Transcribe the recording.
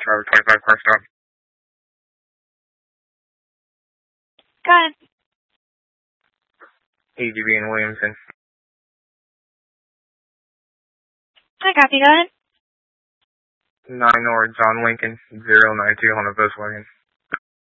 driver 25 car stop. Got it. AGB in Williamson. I copy, go ahead. 9 North John Lincoln, 092 on a Volkswagen.